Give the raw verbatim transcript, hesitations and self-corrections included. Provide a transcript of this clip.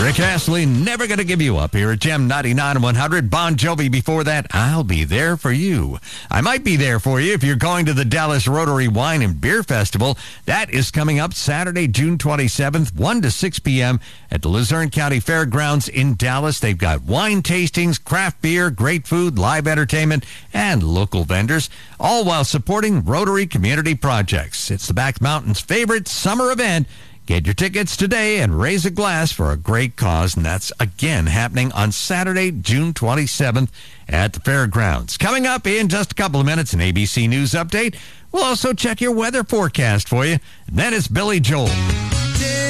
Rick Astley, Never Gonna Give You Up here at Gem ninety-nine and one hundred. Bon Jovi before that, I'll Be There For You. I might be there for you if you're going to the Dallas Rotary Wine and Beer Festival. That is coming up Saturday, June twenty-seventh, one to six p.m. at the Luzerne County Fairgrounds in Dallas. They've got wine tastings, craft beer, great food, live entertainment, and local vendors, all while supporting Rotary community projects. It's the Back Mountain's favorite summer event. Get your tickets today and raise a glass for a great cause, and that's again happening on Saturday, June twenty-seventh at the Fairgrounds. Coming up in just a couple of minutes, an A B C News update. We'll also check your weather forecast for you. And then it's Billy Joel.